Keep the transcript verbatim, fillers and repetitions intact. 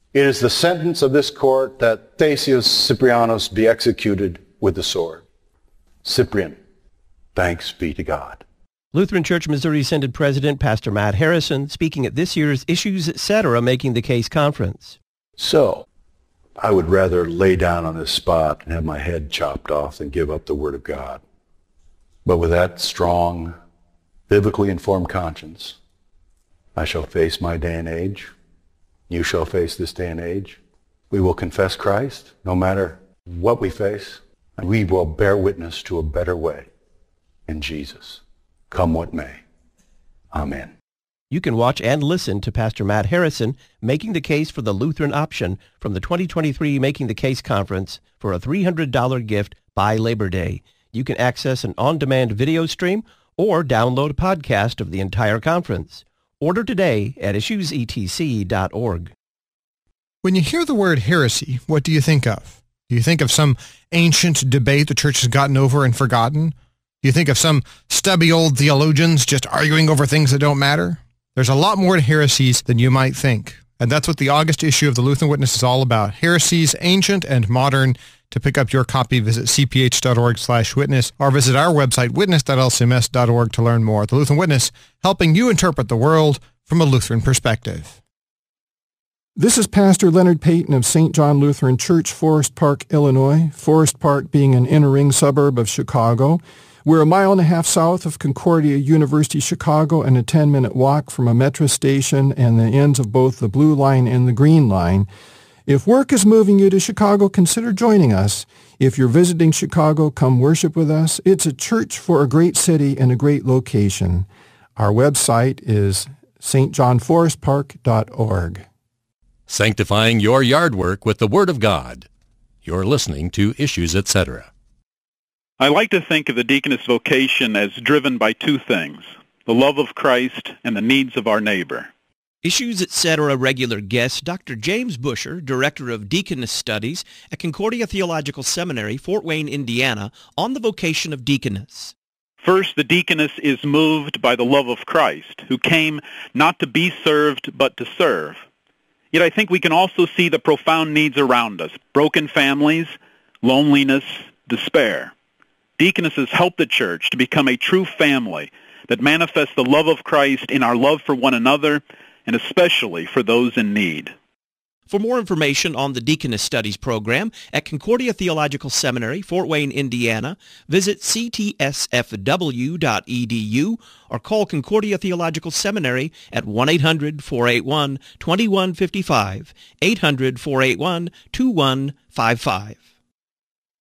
It is the sentence of this court that Thasius Cyprianus be executed with the sword. Cyprian, thanks be to God. Lutheran Church Missouri Synod President Pastor Matt Harrison speaking at this year's Issues Etc. Making the Case conference. So, I would rather lay down on this spot and have my head chopped off than give up the Word of God. But with that strong, biblically informed conscience, I shall face my day and age. You shall face this day and age. We will confess Christ no matter what we face, and we will bear witness to a better way in Jesus, come what may. Amen. You can watch and listen to Pastor Matt Harrison making the case for the Lutheran option from the twenty twenty-three Making the Case Conference for a three hundred dollars gift by Labor Day. You can access an on-demand video stream or download a podcast of the entire conference. Order today at issues e t c dot org. When you hear the word heresy, what do you think of? Do you think of some ancient debate the church has gotten over and forgotten? Do you think of some stubby old theologians just arguing over things that don't matter? There's a lot more to heresies than you might think. And that's what the August issue of the Lutheran Witness is all about. Heresies, ancient and modern. To pick up your copy, visit c p h dot org slash witness or visit our website, witness dot l c m s dot org to learn more. The Lutheran Witness, helping you interpret the world from a Lutheran perspective. This is Pastor Leonard Payton of Saint John Lutheran Church, Forest Park, Illinois. Forest Park being an inner-ring suburb of Chicago. We're a mile and a half south of Concordia University, Chicago, and a ten-minute walk from a metro station and the ends of both the Blue Line and the Green Line. If work is moving you to Chicago, consider joining us. If you're visiting Chicago, come worship with us. It's a church for a great city and a great location. Our website is s t john forest park dot org. Sanctifying your yard work with the Word of God. You're listening to Issues Etc. I like to think of the deaconess vocation as driven by two things, the love of Christ and the needs of our neighbor. Issues Etc. regular guest, Doctor James Busher, Director of Deaconess Studies at Concordia Theological Seminary, Fort Wayne, Indiana, on the vocation of deaconess. First, the deaconess is moved by the love of Christ, who came not to be served, but to serve. Yet I think we can also see the profound needs around us, broken families, loneliness, despair. Deaconesses help the church to become a true family that manifests the love of Christ in our love for one another, and especially for those in need. For more information on the Deaconess Studies program at Concordia Theological Seminary, Fort Wayne, Indiana, visit c t s f w dot e d u or call Concordia Theological Seminary at one eight hundred, four eight one, two one five five, eight hundred, four eight one, two one five five.